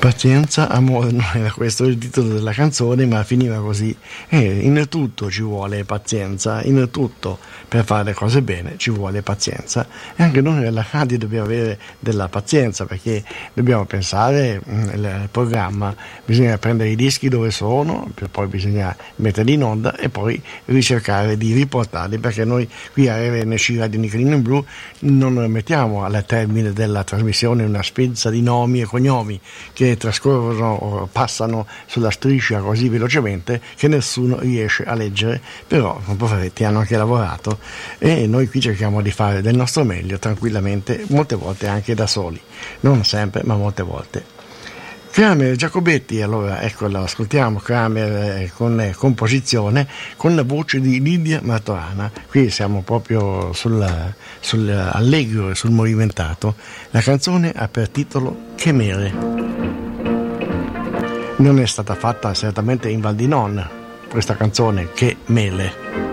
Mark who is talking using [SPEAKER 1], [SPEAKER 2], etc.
[SPEAKER 1] Pazienza, amore, non era questo il titolo della canzone, ma finiva così. In tutto ci vuole pazienza, in tutto per fare le cose bene ci vuole pazienza. E anche noi nella radio dobbiamo avere della pazienza, perché dobbiamo pensare il programma, bisogna prendere i dischi dove sono, poi bisogna metterli in onda e poi ricercare di riportarli, perché noi qui a RNC Radio Niccolino in Blu non mettiamo al termine della trasmissione una spensa di nomi e cognomi che trascorrono o passano sulla striscia così velocemente che nessuno riesce a leggere, però poveretti hanno anche lavorato e noi qui cerchiamo di fare del nostro meglio tranquillamente, molte volte anche da soli, non sempre ma molte volte. Kramer Giacobetti, allora eccolo, ascoltiamo Kramer con composizione con la voce di Lidia Martorana. Qui siamo proprio sul allegro e sul movimentato. La canzone ha per titolo Che mere. Non è stata fatta certamente in Val di Non questa canzone, Che mele.